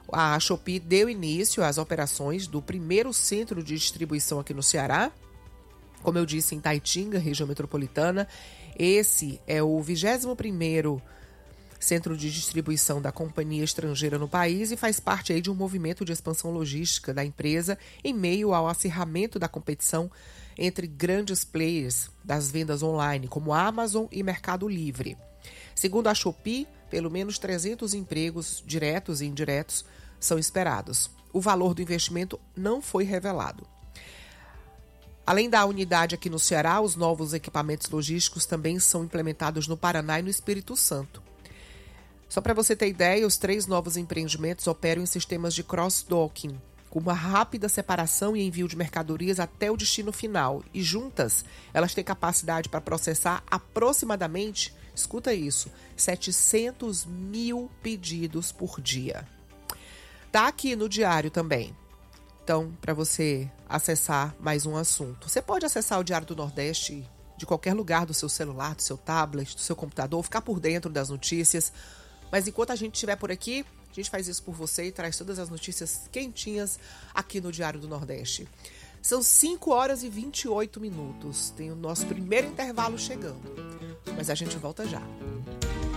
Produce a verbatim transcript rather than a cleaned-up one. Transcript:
A Shopee deu início às operações do primeiro centro de distribuição aqui no Ceará, como eu disse, em Taitinga, região metropolitana. Esse é o vigésimo primeiro centro de distribuição da companhia estrangeira no país e faz parte aí de um movimento de expansão logística da empresa em meio ao acirramento da competição entre grandes players das vendas online, como Amazon e Mercado Livre. Segundo a Shopee, pelo menos trezentos empregos diretos e indiretos são esperados. O valor do investimento não foi revelado. Além da unidade aqui no Ceará, os novos equipamentos logísticos também são implementados no Paraná e no Espírito Santo. Só para você ter ideia, os três novos empreendimentos operam em sistemas de cross-docking, com uma rápida separação e envio de mercadorias até o destino final. E juntas, elas têm capacidade para processar aproximadamente, escuta isso, setecentos mil pedidos por dia. Tá aqui no diário também. Então, para você acessar mais um assunto. Você pode acessar o Diário do Nordeste de qualquer lugar do seu celular, do seu tablet, do seu computador, ficar por dentro das notícias. Mas enquanto a gente estiver por aqui, a gente faz isso por você e traz todas as notícias quentinhas aqui no Diário do Nordeste. São cinco horas e vinte e oito minutos. Tem o nosso primeiro intervalo chegando. Mas a gente volta já.